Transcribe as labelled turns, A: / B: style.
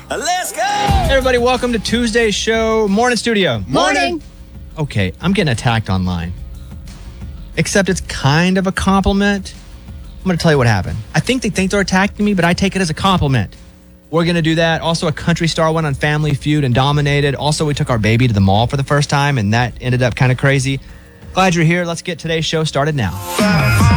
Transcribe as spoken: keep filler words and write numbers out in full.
A: Let's go! Hey everybody, welcome to Tuesday's show. Morning, studio.
B: Morning.
A: Okay, I'm getting attacked online. Except it's kind of a compliment. I'm going to tell you what happened. I think they think they're attacking me, but I take it as a compliment. We're going to do that. Also, a country star went on Family Feud and dominated. Also, we took our baby to the mall for the first time, and that ended up kind of crazy. Glad you're here. Let's get today's show started now.